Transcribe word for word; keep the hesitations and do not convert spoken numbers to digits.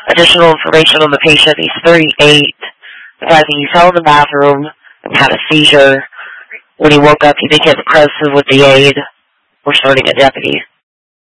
Additional information on the patient. He's thirty-eight. Advising he fell in the bathroom and had a seizure. When he woke up, he became aggressive with the aide. We're starting a deputy.